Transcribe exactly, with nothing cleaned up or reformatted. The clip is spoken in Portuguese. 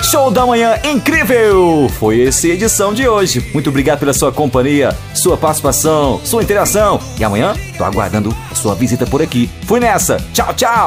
Show da Manhã incrível! Foi essa a edição de hoje. Muito obrigado pela sua companhia, sua participação, sua interação. E amanhã tô aguardando a sua visita por aqui. Fui nessa. Tchau, tchau!